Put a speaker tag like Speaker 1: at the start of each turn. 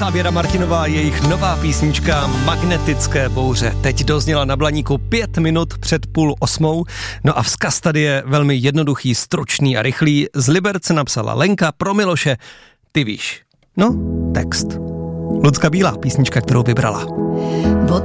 Speaker 1: Xaviera Martinová, jejich nová písnička Magnetické bouře. Teď dozněla na Blaníku 5 minut před 7:30. No a vzkaz tady je velmi jednoduchý, stručný a rychlý. Z Liberce napsala Lenka pro Miloše. Ty víš. No, text. Lucka Bílá, písnička, kterou vybrala.